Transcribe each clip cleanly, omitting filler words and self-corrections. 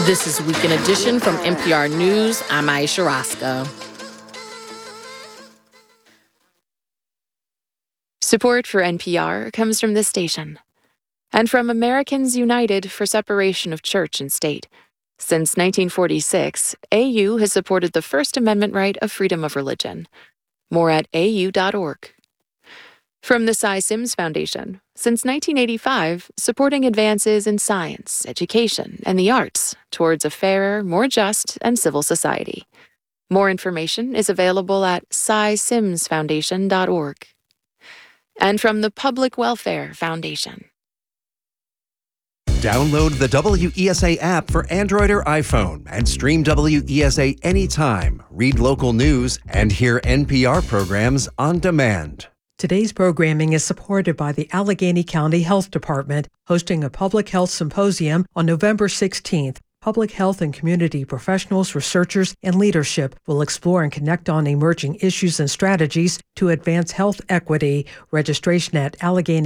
This is Weekend Edition from NPR News. I'm Aisha Roscoe. Support for NPR comes from this station and from Americans United for Separation of Church and State. Since 1946, AU has supported the First Amendment right of freedom of religion. More at au.org. From the Cy Sims Foundation, since 1985, supporting advances in science, education, and the arts towards a fairer, more just, and civil society. More information is available at cysimsfoundation.org. And from the Public Welfare Foundation. Download the WESA app for Android or iPhone and stream WESA anytime, read local news, and hear NPR programs on demand. Today's programming is supported by the Allegheny County Health Department, hosting a public health symposium on November 16th. Public health and community professionals, researchers, and leadership will explore and connect on emerging issues and strategies to advance health equity. Registration at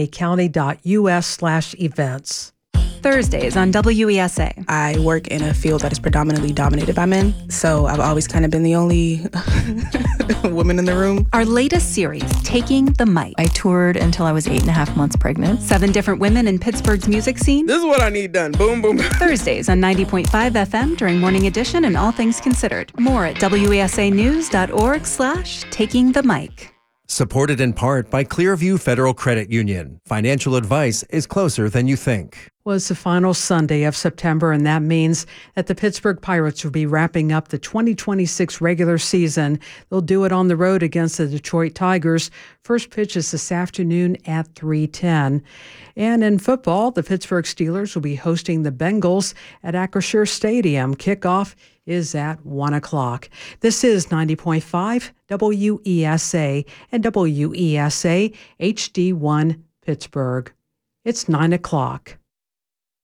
alleghenycounty.us/events. Thursdays on WESA. I work in a field that is predominantly dominated by men, so I've always kind of been the only woman in the room. Our latest series, Taking the Mic. I toured until I was 8.5 months pregnant. 7 different women in Pittsburgh's music scene. This is what I need done. Boom, boom. Thursdays on 90.5 FM during Morning Edition and All Things Considered. More at wesanews.org/Taking the Mic. Supported in part by Clearview Federal Credit Union. Financial advice is closer than you think. Was the final Sunday of September, and that means that the Pittsburgh Pirates will be wrapping up the 2026 regular season. They'll do it on the road against the Detroit Tigers. First pitch is this afternoon at 3:10. And in football, the Pittsburgh Steelers will be hosting the Bengals at Acrisure Stadium. Kickoff is at 1 o'clock. This is 90.5 WESA and WESA HD1 Pittsburgh. It's 9 o'clock.